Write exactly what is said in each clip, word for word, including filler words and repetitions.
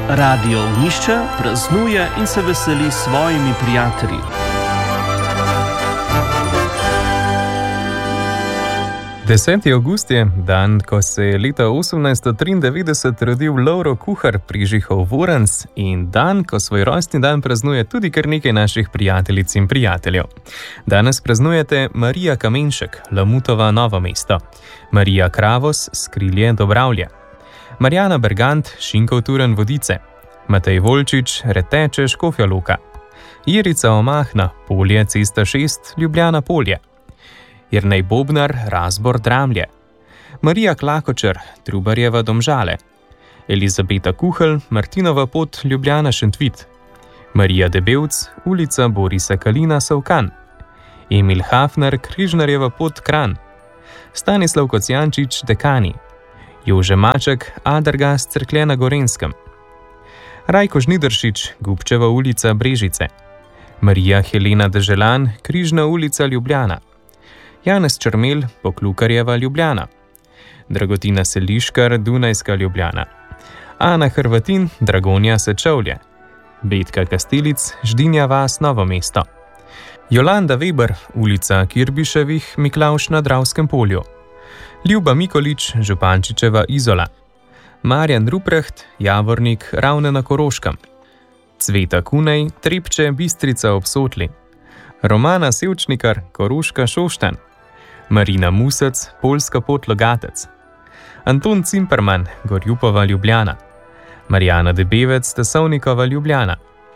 Radio Ognjišče praznuje in se veseli s svojimi prijatelji. deseti avgust je dan, ko se je leta osemnajststo triindevetdeset rodil Lovro Kuhar Prižihov Voranc in dan, ko svoj rojstni dan praznuje tudi kar nekaj naših prijateljic in prijateljev. Danes praznujete Marija Kamenšek, Lamutova Novo mesto, Marija Kravos, Skrilje, Dobravlje, Marjana Bergant, Šinkov Turen, Vodice, Matej Volčič, Reteče, Škofja Loka, Irica Omahna, Polje, Cesta šest, Ljubljana Polje, Jernej Bobnar, Razbor, Dramlje, Marija Klakočer, Trubarjeva, Domžale, Elizabeta Kuhelj, Martinova pot, Ljubljana, Šentvit, Marija Debevc, ulica Borisa Kalina, Savkan, Emil Hafner, Križnarjeva pot, Kranj, Stanislav Kocijančič, Dekani, Jože Maček, Adergast, Cerklje na Gorenskem, Rajko Žnidaršič, Gubčeva ulica, Brežice, Marija Helena Deželan, Križna ulica, Ljubljana, Janez Črmel, Poklukarjeva, Ljubljana, Dragotina Seliškar, Dunajska, Ljubljana, Ana Hrvatin, Dragonja, Sečovlje, Betka Kastelic, Ždinja vas, Novo mesto, Jolanda Weber, ulica Kirbiševih, Miklavž na Dravskem polju, Ljuba Mikolič, Župančičeva, Izola, Marjan Ruprecht, Javornik, Ravne na Koroškem, Cveta Kunej, Trepče, Bistrica ob Sotli, Romana Sevčnikar, Koroška, Šoštanj, Marina Musec, Poljska pot, Logatec, Anton Cimperman, Gorjupova, Ljubljana, Marjana Debevec, Tesovnikova, Ljubljana,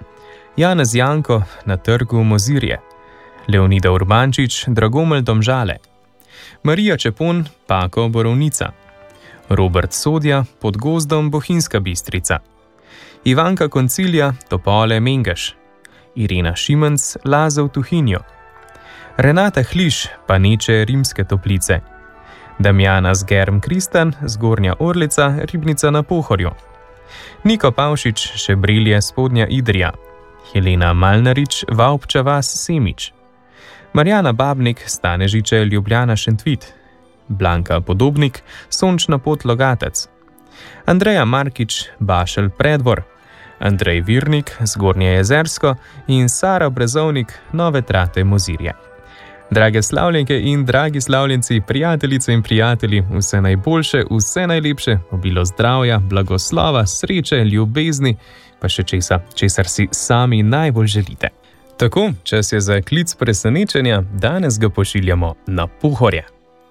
Janez Janko, na trgu Mozirje, Leonida Urbančič, Dragomel, Domžale, Marija Čepon, Pako, Borovnica, Robert Sodja, pod gozdom, Bohinjska Bistrica, Ivanka Koncilja, Topole, Mengeš, Irena Šimenc, Lazov, Tuhinjo, Renata Hliš, Paneče, Rimske Toplice, Damjana Zgerm Kristan, Zgornja Orlica, Ribnica na Pohorju, Niko Pavšič, Šebrilje, Spodnja Idrija, Helena Malnarič, Vaupča vas, Semič, Marjana Babnik, Stanežiče, Ljubljana, Šentvit, Blanka Podobnik, Sončna pot, Logatec, Andreja Markič, Bašelj, Predvor, Andrej Virnik, Zgornje Jezersko in Sara Brezovnik, Nove Trate, Mozirje. Drage slavljenke in dragi slavljenci, prijateljice in prijatelji, vse najboljše, vse najlepše, obilo zdravja, blagoslova, sreče, ljubezni, pa še česa, česar si sami najbolj želite. Tako, čas je za klic presenečenja, danes ga pošiljamo na Pohorje.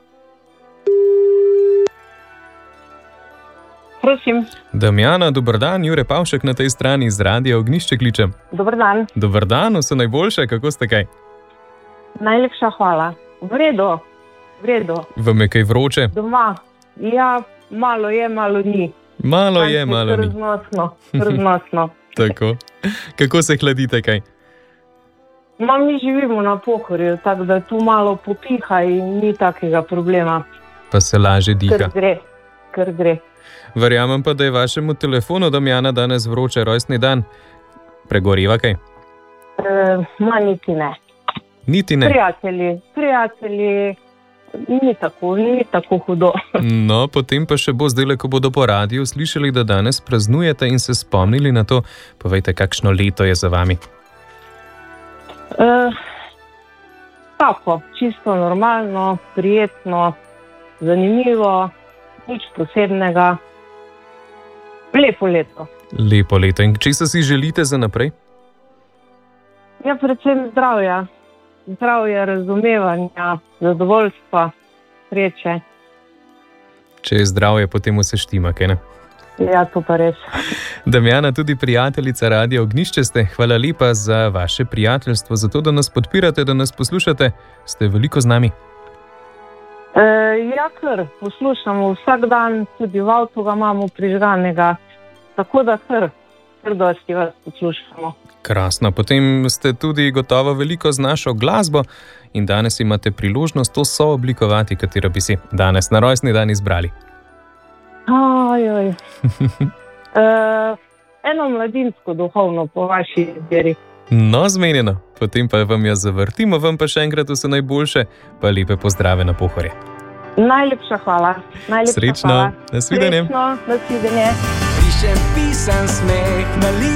Prosim. Damjana, dober dan, Jure Pavšek na tej strani z Radia Ognjišče kličem. Dober dan. Dober dan, vse najboljše, kako ste kaj? Najlepša hvala. V redu, v redu. Vam je kaj vroče? Doma. Ja, malo je, malo ni. Malo je, malo ni. Raznosno, raznosno. Tako. Kako se hladite kaj? Ma, mi živimo na Pohorju, tako da tu malo popiha in ni takega problema. Pa se laže diha. Kar gre, kar gre. Verjamem pa, da je vašemu telefonu, Damjana, danes vroče rojstni dan. Pregoriva kaj? E, ma, niti ne. Niti ne? Prijatelji, prijatelji, ni tako, ni tako hudo. No, potem pa še bo zdajle, ko bodo po radiju slišali, da danes praznujete in se spomnili na to. Povejte, kakšno leto je za vami? E, tako, čisto normalno, prijetno, zanimivo, nič posebnega. Lepo leto. Lepo leto. In česa si želite za naprej? Ja, predvsem zdravja. Zdravja, razumevanja, zadovoljstva, sreče. Če je zdravje, potem vse štima, kaj ne? Ja, to pa res. Damjana, tudi prijateljica Radia Ognjišče ste. Hvala lepa za vaše prijateljstvo, za to, da nas podpirate, da nas poslušate. Ste veliko z nami. E, ja, kar poslušamo vsak dan, tudi v avtu ga imamo prižganega, tako da kar, kar dosti vas poslušamo. Krasno, potem ste tudi gotovo veliko z našo glasbo in danes imate priložnost to sooblikovati, katero bi si danes na rojstni dan izbrali. Ajoj. e, eno mladinsko duhovno po vaši izbiri. No, zmenjeno. Potem pa vam jo zavrtimo, vam pa še enkrat vse najboljše, pa lepe pozdrave na Pohorje. Najlepša hvala. Najlepša Srečno, hvala. nasvidenje. Srečno, nasvidenje. pišem pisan smeh na licu.